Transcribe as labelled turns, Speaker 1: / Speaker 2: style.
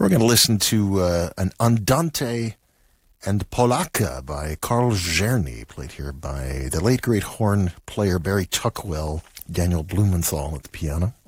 Speaker 1: We're going to listen to an Andante and Polacca by Karl Czerny, played here by the late great horn player Barry Tuckwell, Daniel Blumenthal at the piano.